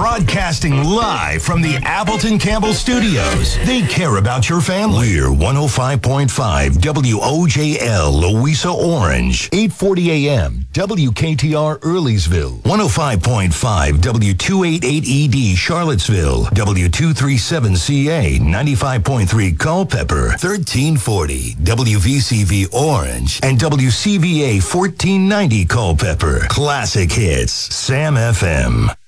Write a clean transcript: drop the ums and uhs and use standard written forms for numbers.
Broadcasting live from the Appleton Campbell Studios. They care about your family. We're 105.5 WOJL Louisa Orange, 840 AM WKTR Earlysville, 105.5 W288ED Charlottesville, W237CA 95.3 Culpeper, 1340 WVCV Orange, and WCVA 1490 Culpeper. Classic hits, Sam FM.